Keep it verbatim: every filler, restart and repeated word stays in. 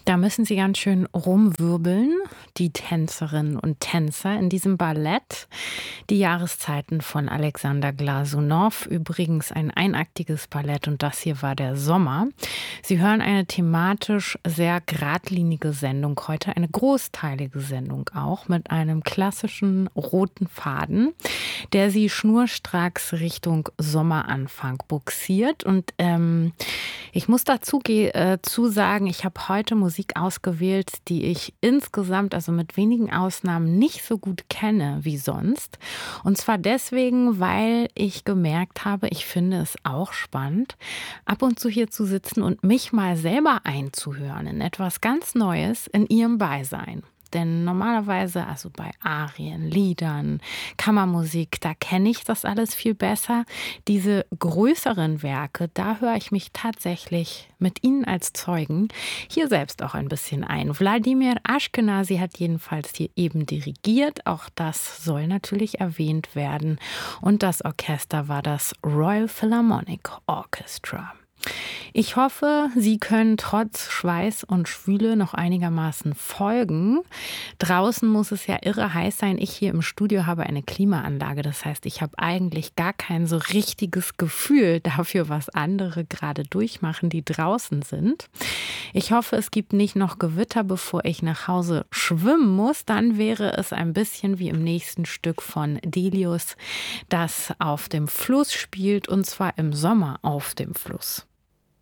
Da müssen sie ganz schön rumwirbeln, die Tänzerinnen und Tänzer in diesem Ballett. Die Jahreszeiten von Alexander Glasunow, übrigens ein einaktiges Ballett und das hier war der Sommer. Sie hören eine thematisch sehr geradlinige Sendung heute, eine großteilige Sendung auch mit einem klassischen roten Faden, der sie schnurstracks Richtung Sommeranfang buxiert. Und ähm, ich muss dazu äh, zu sagen, ich habe heute Musik ausgewählt, die ich insgesamt, also mit wenigen Ausnahmen, nicht so gut kenne wie sonst. Und zwar deswegen, weil ich gemerkt habe, ich finde es auch spannend, ab und zu hier zu sitzen und mich mal selber einzuhören in etwas ganz Neues in ihrem Beisein. Denn normalerweise, also bei Arien, Liedern, Kammermusik, da kenne ich das alles viel besser. Diese größeren Werke, da höre ich mich tatsächlich mit Ihnen als Zeugen hier selbst auch ein bisschen ein. Wladimir Ashkenazy hat jedenfalls hier eben dirigiert. Auch das soll natürlich erwähnt werden. Und das Orchester war das Royal Philharmonic Orchestra. Ich hoffe, Sie können trotz Schweiß und Schwüle noch einigermaßen folgen. Draußen muss es ja irre heiß sein. Ich hier im Studio habe eine Klimaanlage. Das heißt, ich habe eigentlich gar kein so richtiges Gefühl dafür, was andere gerade durchmachen, die draußen sind. Ich hoffe, es gibt nicht noch Gewitter, bevor ich nach Hause schwimmen muss. Dann wäre es ein bisschen wie im nächsten Stück von Delius, das auf dem Fluss spielt, und zwar im Sommer auf dem Fluss.